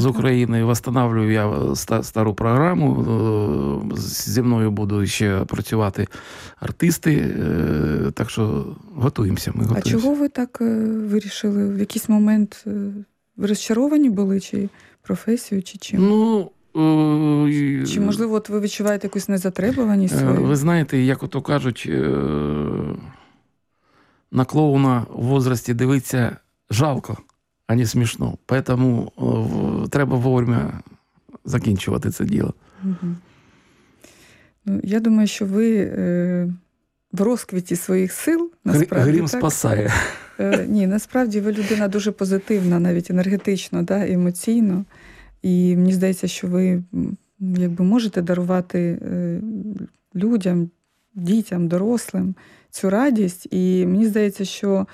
з України. Восстанавливаю я стару програму. Зі мною будуть ще працювати артисти. Так що готуємося. Ми готуємося. А чого ви так вирішили? В якийсь момент ви розчаровані були? Чи професією, чи чим? Чи, можливо, от ви відчуваєте якусь незатребуваність свою? Ви знаєте, як ото кажуть, на клоуна в возрасті дивитися жалко, а не смішно. Тому треба вовремя закінчувати це діло. Угу. Я думаю, що ви в розквіті своїх сил, насправді, Грім спасає. Ні, насправді ви людина дуже позитивна, навіть енергетично, да, емоційно. І мені здається, що ви можете дарувати людям, дітям, дорослим цю радість. І мені здається, що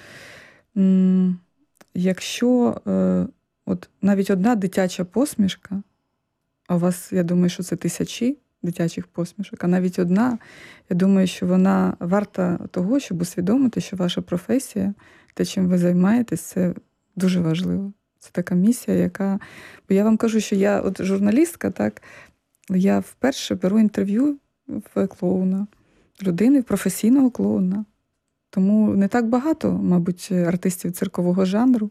якщо от навіть одна дитяча посмішка, а у вас, я думаю, що це тисячі дитячих посмішок, а навіть одна, я думаю, що вона варта того, щоб усвідомити, що ваша професія, те, чим ви займаєтесь, це дуже важливо. Це така місія, яка... Бо я вам кажу, що я от журналістка, так, я вперше беру інтерв'ю в клоуна, людини, професійного клоуна. Тому не так багато, мабуть, артистів циркового жанру.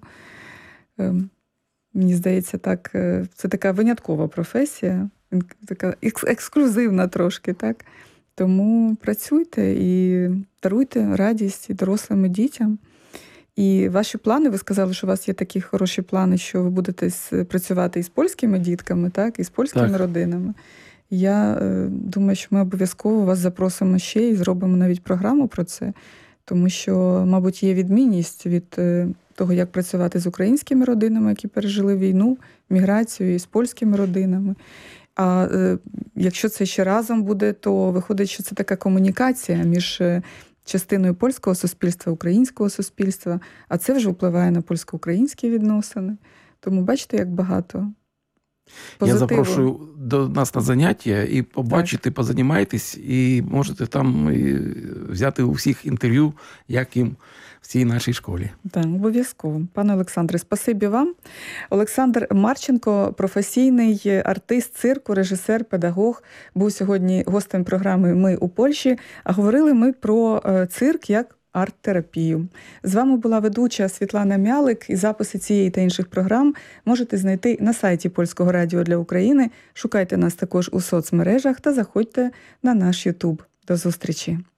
Мені здається, так, це така виняткова професія, така ексклюзивна трошки, так. Тому працюйте і даруйте радість і дорослим, і дітям. І ваші плани, ви сказали, що у вас є такі хороші плани, що ви будете працювати із польськими дітками, так, і з польськими родинами. Я думаю, що ми обов'язково вас запросимо ще і зробимо навіть програму про це, тому що, мабуть, є відмінність від того, як працювати з українськими родинами, які пережили війну, міграцію, і з польськими родинами. А якщо це ще разом буде, то виходить, що це така комунікація між частиною польського суспільства, українського суспільства, а це вже впливає на польсько-українські відносини. Тому бачите, як багато позитиву. Я запрошую до нас на заняття і побачите, позанімайтесь, і можете там взяти у всіх інтерв'ю, як їм в цій нашій школі. Так, обов'язково. Пане Олександре, спасибі вам. Олександр Марченко, професійний артист цирку, режисер, педагог, був сьогодні гостем програми «Ми у Польщі», а говорили ми про цирк як арт-терапію. З вами була ведуча Світлана Мялик, і записи цієї та інших програм можете знайти на сайті Польського радіо для України. Шукайте нас також у соцмережах та заходьте на наш YouTube. До зустрічі!